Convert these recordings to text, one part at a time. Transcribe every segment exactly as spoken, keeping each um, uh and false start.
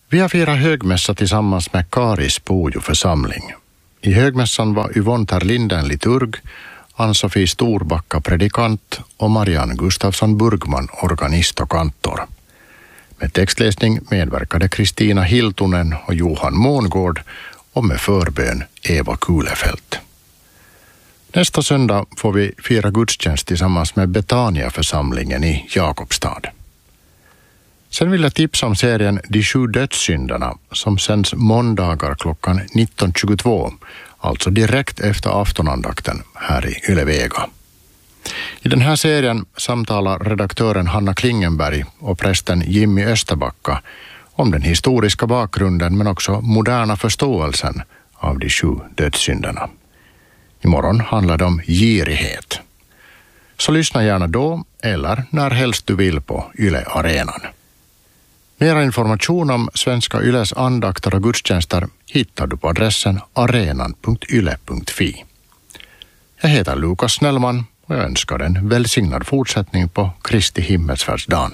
Vi har firat högmässa tillsammans med Karis Pujo församling. I högmässan var Yvonne Terlinden liturg, Ann-Sofie Storbacka predikant och Marianne Gustafsson Burgman organist och kantor. Med textläsning medverkade Kristina Hiltunen och Johan Mångård och med förbön Eva Kulefelt. Nästa söndag får vi fira gudstjänst tillsammans med Betania-församlingen i Jakobstad. Sen vill jag tipsa om serien De sju dödssynderna som sänds måndagar klockan nitton tjugotvå, alltså direkt efter aftonandakten här i Yle Vega. I den här serien samtalar redaktören Hanna Klingenberg och prästen Jimmy Österbacka om den historiska bakgrunden men också moderna förståelsen av de sju dödssynderna. Imorgon handlar det om girighet. Så lyssna gärna då eller när helst du vill på Yle Arenan. Mera information om Svenska Yles andakter och gudstjänster hittar du på adressen arenan punkt yle punkt fi. Jag heter Lukas Snellman och jag önskar en välsignad fortsättning på Kristi himmelsfärdsdagen.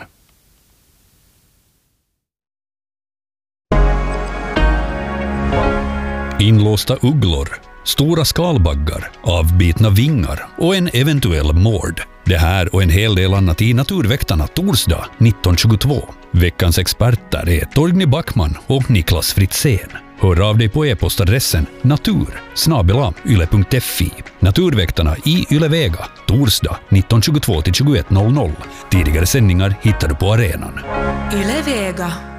Inlåsta ugglor, stora skalbaggar, avbitna vingar och en eventuell mord. Det här och en hel del annat i Naturväktarna torsdag nitton tjugotvå. Veckans experter är Torgny Backman och Niklas Fritzén. Hör av dig på e-postadressen natur snabel-a yle punkt fi. Naturväktarna i Yle Vega, torsdag nitton tjugotvå till tjugoett noll noll. Tidigare sändningar hittar du på arenan. Yle Vega.